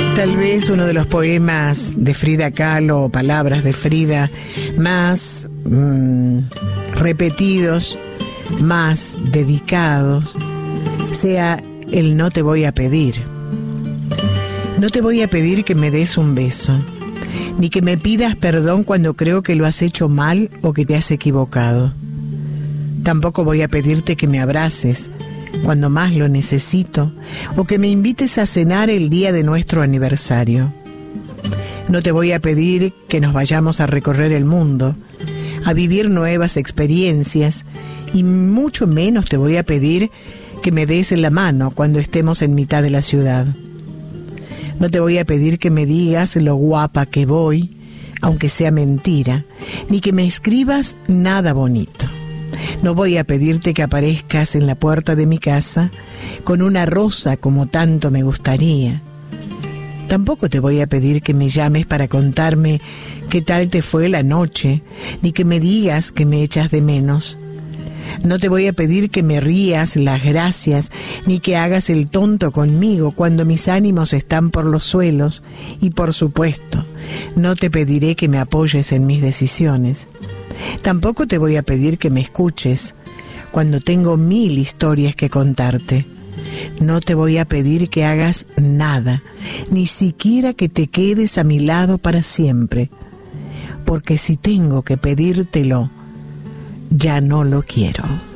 Tal vez uno de los poemas de Frida Kahlo, o palabras de Frida, más repetidos, más dedicados, sea el no te voy a pedir. No te voy a pedir que me des un beso, ni que me pidas perdón cuando creo que lo has hecho mal o que te has equivocado. Tampoco voy a pedirte que me abraces cuando más lo necesito, o que me invites a cenar el día de nuestro aniversario. No te voy a pedir que nos vayamos a recorrer el mundo, a vivir nuevas experiencias, y mucho menos te voy a pedir que me des la mano cuando estemos en mitad de la ciudad. No te voy a pedir que me digas lo guapa que voy, aunque sea mentira, ni que me escribas nada bonito. No voy a pedirte que aparezcas en la puerta de mi casa con una rosa como tanto me gustaría. Tampoco te voy a pedir que me llames para contarme qué tal te fue la noche, ni que me digas que me echas de menos. No te voy a pedir que me rías las gracias, ni que hagas el tonto conmigo cuando mis ánimos están por los suelos, y por supuesto, no te pediré que me apoyes en mis decisiones. Tampoco te voy a pedir que me escuches cuando tengo 1000 historias que contarte. No te voy a pedir que hagas nada, ni siquiera que te quedes a mi lado para siempre, porque si tengo que pedírtelo, ya no lo quiero.